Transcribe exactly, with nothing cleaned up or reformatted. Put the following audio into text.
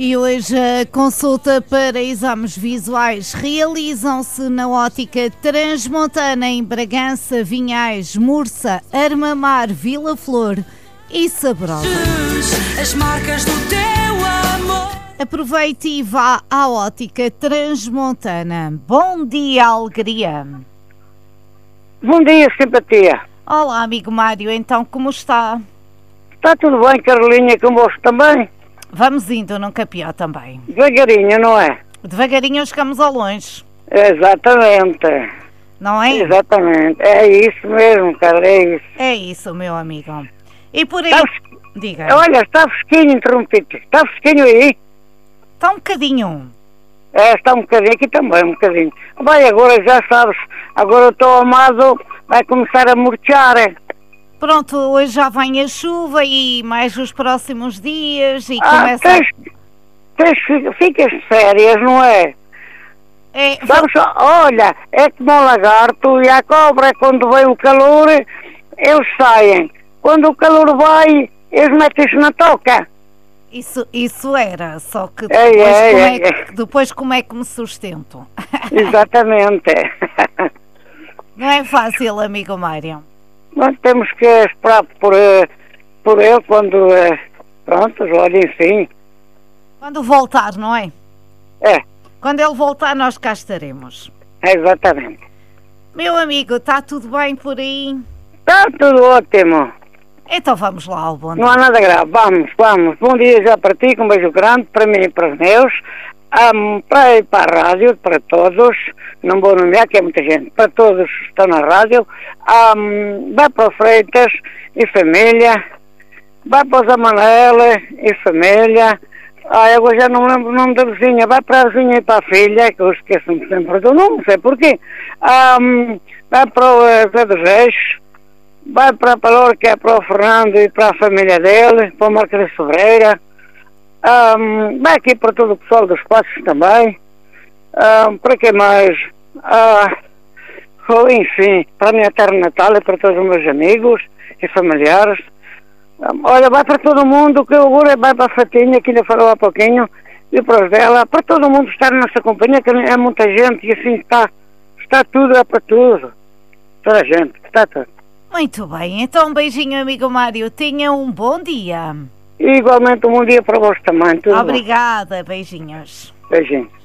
E hoje a consulta para exames visuais realizam-se na Ótica Transmontana em Bragança, Vinhais, Mursa, Armamar, Vila Flor e Sabrosa. As marcas do teu amor. Aproveite e vá à Ótica Transmontana. Bom dia, alegria. Bom dia, simpatia. Olá, amigo Mário, então como está? Está tudo bem, Carolinha, convosco também? Vamos indo num capió também. Devagarinho, não é? Devagarinho chegamos ao longe. Exatamente. Não é? Exatamente. É isso mesmo, cara, é isso. É isso, meu amigo. E por aí... Está fres... Diga. Olha, está fresquinho, interrompido. Está fresquinho aí? Está um bocadinho. É, está um bocadinho, aqui também, um bocadinho. Vai, agora já sabes, agora o teu amado vai começar a murchar. Pronto, hoje já vem a chuva e mais os próximos dias e ah, começa... Tens, tens, ficas de férias, não é? É, Sabes, olha, é como o lagarto e a cobra, quando vem o calor, eles saem. Quando o calor vai, eles metem-se na toca. Isso, isso era, só que É, depois, é, como é, é, é. que, depois como é que me sustento? Exatamente. Não é fácil, amigo Mário. Nós temos que esperar por, por ele quando, pronto, olha, enfim. Quando voltar, não é? É. Quando ele voltar, nós cá estaremos. Exatamente. Meu amigo, está tudo bem por aí? Está tudo ótimo. Então vamos lá ao bom dia. Não há nada grave. Vamos, vamos. Bom dia já para ti, com um beijo grande, para mim e para os meus. Um, para, para a rádio, para todos. Não vou nomear, que é muita gente. Para todos que estão na rádio. Um, vai para o Freitas e família. Vai para o Zé Manuel e família. Ah, eu já não lembro o nome da vizinha. Vai para a vizinha e para a filha, que eu esqueço-me sempre do nome, não sei porquê. Um, vai para o Zé dos Reis. Vai para a Palor, que é para o Fernando e para a família dele. Para o Marcos de Sobreira. Um, vai aqui para todo o pessoal dos Passos também. Um, para quem mais? Uh, oh, enfim, para a minha terra natal e para todos os meus amigos e familiares. Olha, vai para todo mundo, que agora vai para a Fatinha, que ainda falou há pouquinho, e para os dela, para todo mundo estar nessa companhia, que é muita gente, e assim está, está tudo, é para tudo. Toda a gente, está tudo. Muito bem, então um beijinho, amigo Mário, tenha um bom dia. E igualmente um bom dia para vós também. Tudo Obrigada, bom. Beijinhos. Beijinhos.